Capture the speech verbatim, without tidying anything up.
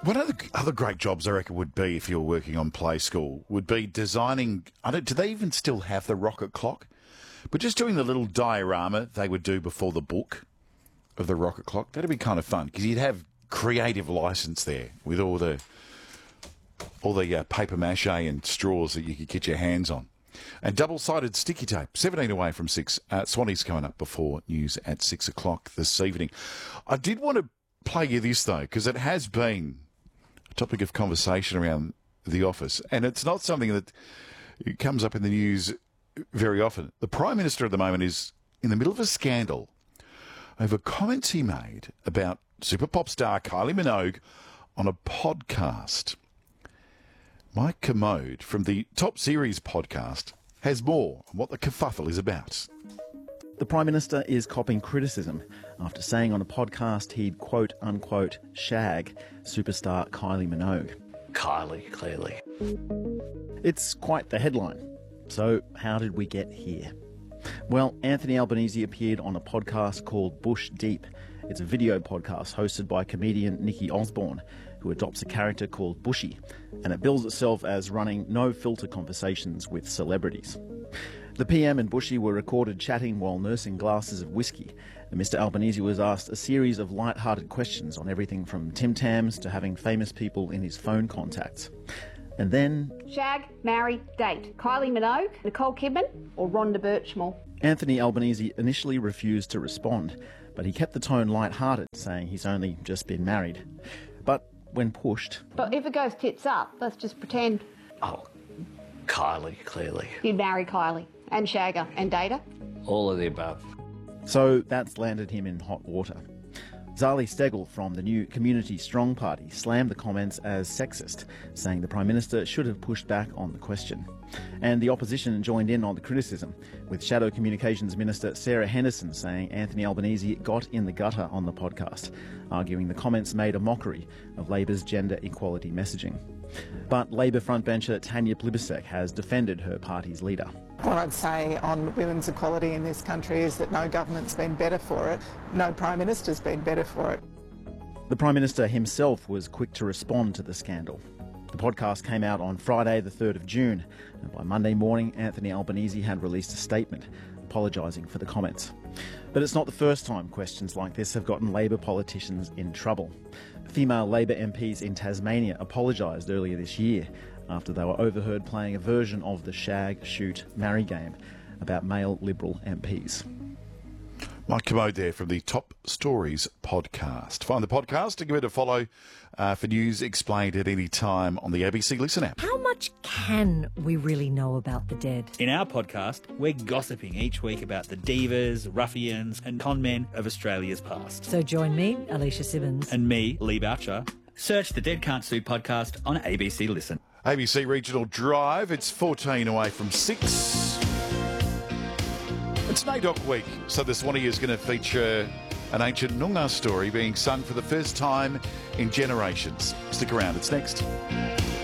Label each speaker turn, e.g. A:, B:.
A: One of the other great jobs I reckon would be, if you're working on Play School, would be designing, I don't, do they even still have the rocket clock? But just doing the little diorama they would do before the book of the rocket clock, that'd be kind of fun, because you'd have creative license there with all the all the uh, paper mache and straws that you could get your hands on. And double-sided sticky tape, seventeen away from six. Uh, Swanee's coming up before news at six o'clock this evening. I did want to play you this, though, because it has been a topic of conversation around the office, and it's not something that comes up in the news very often. The Prime Minister at the moment is in the middle of a scandal over comments he made about super pop star Kylie Minogue on a podcast. Mike Commode from the Top Series podcast has more on what the kerfuffle is about.
B: The Prime Minister is copping criticism after saying on a podcast he'd quote-unquote shag superstar Kylie Minogue.
C: Kylie, clearly.
B: It's quite the headline. So how did we get here? Well, Anthony Albanese appeared on a podcast called Bush Deep. It's a video podcast hosted by comedian Nikki Osborne, who adopts a character called Bushy, and it bills itself as running no-filter conversations with celebrities. The P M and Bushy were recorded chatting while nursing glasses of whiskey, and Mister Albanese was asked a series of light-hearted questions on everything from Tim Tams to having famous people in his phone contacts. And then...
D: Shag, marry, date. Kylie Minogue, Nicole Kidman or Rhonda Birchmore?
B: Anthony Albanese initially refused to respond, but he kept the tone light-hearted, saying he's only just been married. But when pushed...
D: But if it goes tits up, let's just pretend...
C: Oh, Kylie, clearly.
D: You'd marry Kylie and shag her and date her?
C: All of the above.
B: So that's landed him in hot water. Zali Steggall from the new Community Strong Party slammed the comments as sexist, saying the Prime Minister should have pushed back on the question. And the opposition joined in on the criticism, with Shadow Communications Minister Sarah Henderson saying Anthony Albanese got in the gutter on the podcast, arguing the comments made a mockery of Labor's gender equality messaging. But Labor frontbencher Tanya Plibersek has defended her party's leader.
E: What I'd say on women's equality in this country is that no government's been better for it, no Prime Minister's been better for it.
B: The Prime Minister himself was quick to respond to the scandal. The podcast came out on Friday the third of June, and by Monday morning Anthony Albanese had released a statement apologising for the comments. But it's not the first time questions like this have gotten Labor politicians in trouble. Female Labor M Ps in Tasmania apologised earlier this year after they were overheard playing a version of the shag, shoot, marry game about male Liberal M Ps.
A: Mike Commode there from the Top Stories podcast. Find the podcast and give it a follow uh, for news explained at any time on the A B C Listen app.
F: How much can we really know about the dead?
G: In our podcast, we're gossiping each week about the divas, ruffians and con men of Australia's past.
F: So join me, Alicia Simmons.
G: And me, Lee Boucher. Search the Dead Can't Sue podcast on A B C Listen.
A: A B C Regional Drive, it's fourteen away from six. It's NAIDOC week, so this one is going to feature an ancient Noongar story being sung for the first time in generations. Stick around, it's next.